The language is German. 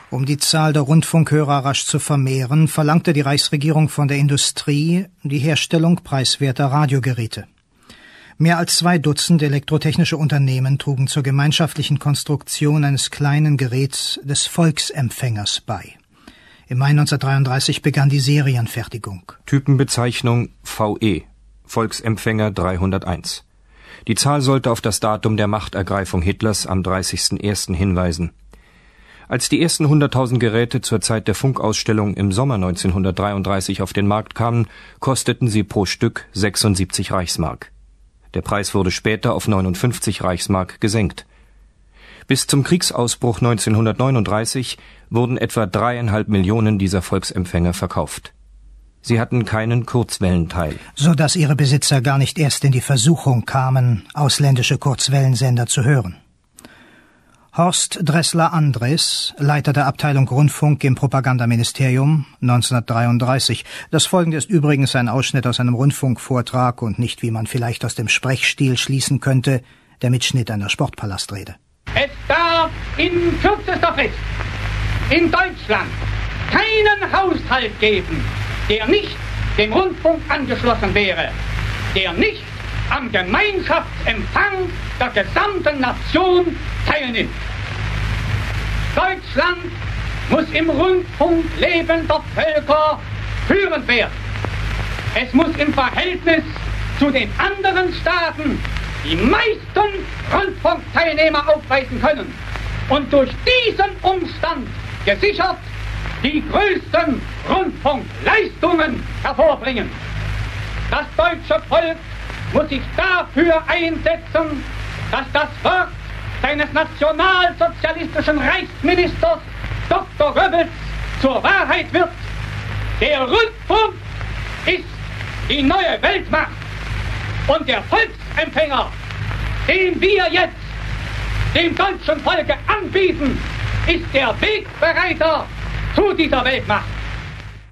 Um die Zahl der Rundfunkhörer rasch zu vermehren, verlangte die Reichsregierung von der Industrie die Herstellung preiswerter Radiogeräte. Mehr als 2 Dutzend elektrotechnische Unternehmen trugen zur gemeinschaftlichen Konstruktion eines kleinen Geräts des Volksempfängers bei. Im Mai 1933 begann die Serienfertigung. Typenbezeichnung VE, Volksempfänger 301. Die Zahl sollte auf das Datum der Machtergreifung Hitlers am 30.01. hinweisen. Als die ersten 100.000 Geräte zur Zeit der Funkausstellung im Sommer 1933 auf den Markt kamen, kosteten sie pro Stück 76 Reichsmark. Der Preis wurde später auf 59 Reichsmark gesenkt. Bis zum Kriegsausbruch 1939 wurden etwa 3,5 Millionen dieser Volksempfänger verkauft. Sie hatten keinen Kurzwellenteil, sodass ihre Besitzer gar nicht erst in die Versuchung kamen, ausländische Kurzwellensender zu hören. Horst Dressler-Andres, Leiter der Abteilung Rundfunk im Propagandaministerium, 1933. Das folgende ist übrigens ein Ausschnitt aus einem Rundfunkvortrag und nicht, wie man vielleicht aus dem Sprechstil schließen könnte, der Mitschnitt einer Sportpalastrede. Es darf in kürzester Frist in Deutschland keinen Haushalt geben, der nicht dem Rundfunk angeschlossen wäre, der nicht am Gemeinschaftsempfang der gesamten Nation teilnimmt. Deutschland muss im Rundfunk lebender Völker führend werden. Es muss im Verhältnis zu den anderen Staaten die meisten Rundfunkteilnehmer aufweisen können und durch diesen Umstand gesichert die größten Rundfunkleistungen hervorbringen. Das deutsche Volk muss sich dafür einsetzen, dass das Wort seines nationalsozialistischen Reichsministers Dr. Goebbels zur Wahrheit wird. Der Rundfunk ist die neue Weltmacht und der Volksempfänger, den wir jetzt dem deutschen Volke anbieten, ist der Wegbereiter zu dieser Weltmacht.